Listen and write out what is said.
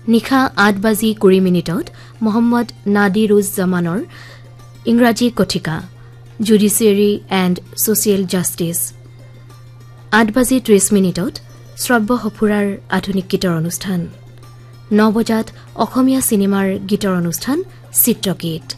নিশা 8:20 মোহাম্মদ নাদিৰুজ্জামানৰ ইংৰাজী কথিকা judiciary and social justice 8:30 শ্ৰব্য সফুৰাৰ আধুনিক গীতৰ অনুষ্ঠান 9 বজাত অসমীয়া চিনেমাৰ গীতৰ অনুষ্ঠান চিত্ৰগীত